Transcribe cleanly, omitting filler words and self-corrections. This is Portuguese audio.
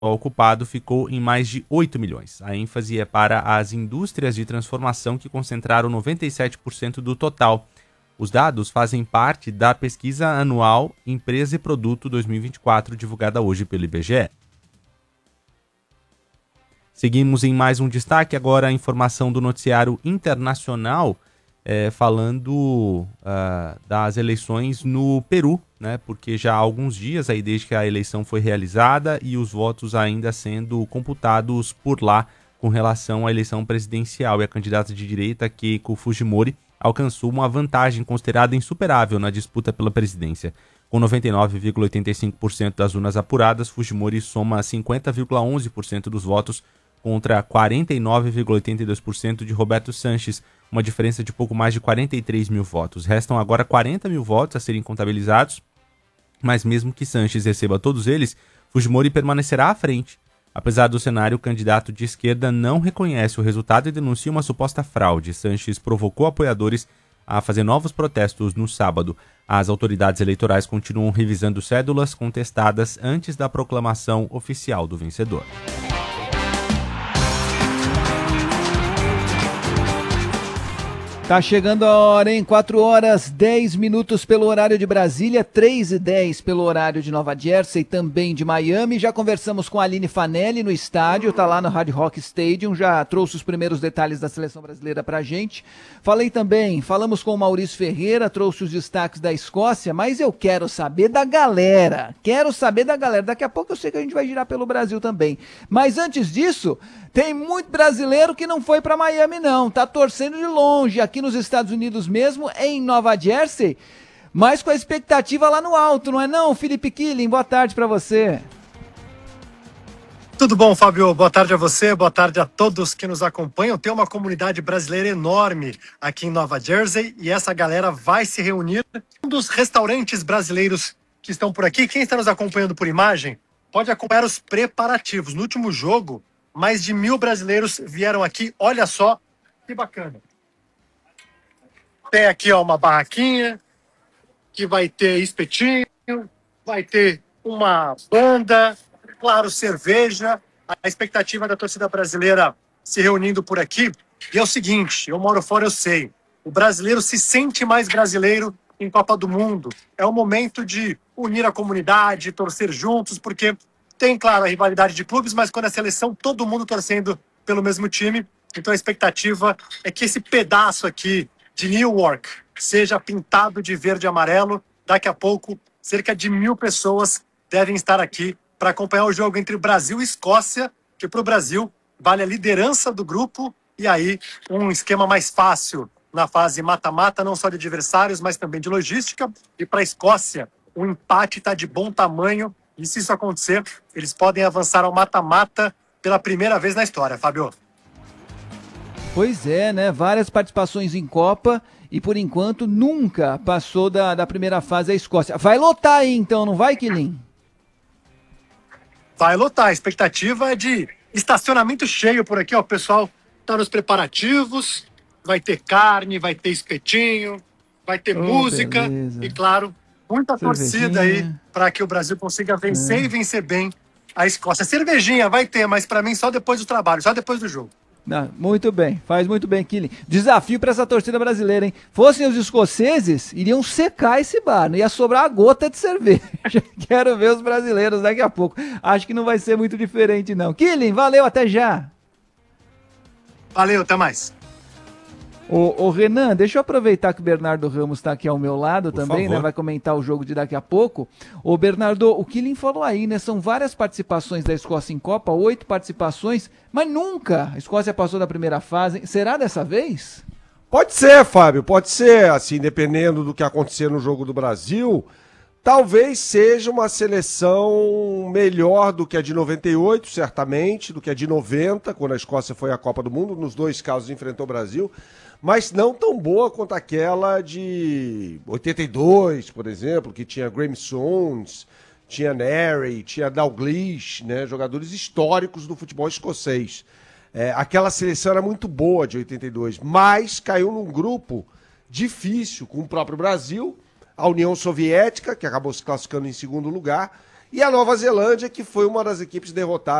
ocupado ficou em mais de 8 milhões. A ênfase é para as indústrias de transformação, que concentraram 97% do total. Os dados fazem parte da pesquisa anual Empresa e Produto 2024, divulgada hoje pelo IBGE. Seguimos em mais um destaque, agora a informação do noticiário internacional, falando das eleições no Peru, né? Porque já há alguns dias, aí desde que a eleição foi realizada, e os votos ainda sendo computados por lá com relação à eleição presidencial. E a candidata de direita, Keiko Fujimori, alcançou uma vantagem considerada insuperável na disputa pela presidência. Com 99,85% das urnas apuradas, Fujimori soma 50,11% dos votos contra 49,82% de Roberto Sanches, uma diferença de pouco mais de 43 mil votos. Restam agora 40 mil votos a serem contabilizados, mas mesmo que Sanches receba todos eles, Fujimori permanecerá à frente. Apesar do cenário, o candidato de esquerda não reconhece o resultado e denuncia uma suposta fraude. Sanches provocou apoiadores a fazer novos protestos no sábado. As autoridades eleitorais continuam revisando cédulas contestadas antes da proclamação oficial do vencedor. Tá chegando a hora, hein? 4h10 pelo horário de Brasília, 3h10 pelo horário de Nova Jersey, também de Miami. Já conversamos com a Aline Fanelli no estádio, tá lá no Hard Rock Stadium, já trouxe os primeiros detalhes da seleção brasileira pra gente. Falamos com o Maurício Ferreira, trouxe os destaques da Escócia, mas eu quero saber da galera. Daqui a pouco eu sei que a gente vai girar pelo Brasil também. Mas antes disso, tem muito brasileiro que não foi pra Miami não, tá torcendo de longe, aqui nos Estados Unidos mesmo, em Nova Jersey, mas com a expectativa lá no alto, não é não, Felipe Killing? Boa tarde pra você. Tudo bom, Fábio? Boa tarde a você, boa tarde a todos que nos acompanham. Tem uma comunidade brasileira enorme aqui em Nova Jersey e essa galera vai se reunir. Um dos restaurantes brasileiros que estão por aqui, quem está nos acompanhando por imagem, pode acompanhar os preparativos. No último jogo, mais de 1.000 brasileiros vieram aqui. Olha só que bacana. Tem aqui uma barraquinha que vai ter espetinho, vai ter uma banda, claro, cerveja. A expectativa da torcida brasileira se reunindo por aqui. E é o seguinte, eu moro fora, eu sei. O brasileiro se sente mais brasileiro em Copa do Mundo. É o momento de unir a comunidade, torcer juntos, porque tem, claro, a rivalidade de clubes, mas quando é seleção, todo mundo torcendo pelo mesmo time. Então a expectativa é que esse pedaço aqui de Newark seja pintado de verde e amarelo. Daqui a pouco, cerca de 1.000 pessoas devem estar aqui para acompanhar o jogo entre Brasil e Escócia, que para o Brasil vale a liderança do grupo e aí um esquema mais fácil na fase mata-mata, não só de adversários, mas também de logística. E para a Escócia, o empate está de bom tamanho e se isso acontecer, eles podem avançar ao mata-mata pela primeira vez na história, Fábio. Pois é, né? Várias participações em Copa e, por enquanto, nunca passou da primeira fase a Escócia. Vai lotar aí, então, não vai, Killing? Vai lotar. A expectativa é de estacionamento cheio por aqui, ó. O pessoal tá nos preparativos. Vai ter carne, vai ter espetinho, vai ter música. Beleza. E, claro, muita torcida aí para que o Brasil consiga vencer e vencer bem a Escócia. Cervejinha vai ter, mas para mim só depois do trabalho, só depois do jogo. Não, muito bem, faz muito bem, Killing. Desafio para essa torcida brasileira, hein? Fossem os escoceses, iriam secar esse bar, não ia sobrar a gota de cerveja. Quero ver os brasileiros daqui a pouco. Acho que não vai ser muito diferente, não. Killing, valeu, até já. Valeu, até mais. Ô Renan, deixa eu aproveitar que o Bernardo Ramos está aqui ao meu lado também, né? Vai comentar o jogo de daqui a pouco. Ô Bernardo, o Killing falou aí, né? São várias participações da Escócia em Copa, 8 participações, mas nunca a Escócia passou da primeira fase. Será dessa vez? Pode ser, Fábio, pode ser. Assim, dependendo do que acontecer no jogo do Brasil, talvez seja uma seleção melhor do que a de 98, certamente, do que a de 90, quando a Escócia foi à Copa do Mundo. Nos dois casos enfrentou o Brasil. Mas não tão boa quanto aquela de 82, por exemplo, que tinha Graeme Souness, tinha Nery, tinha Dalglish, né, jogadores históricos do futebol escocês. Aquela seleção era muito boa de 82, mas caiu num grupo difícil com o próprio Brasil, a União Soviética, que acabou se classificando em segundo lugar, E a Nova Zelândia, que foi uma das equipes derrotadas